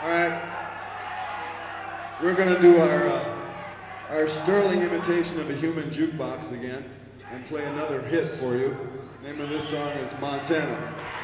All right, we're gonna do our sterling imitation of a human jukebox again and play another hit for you. The name of this song is Montana.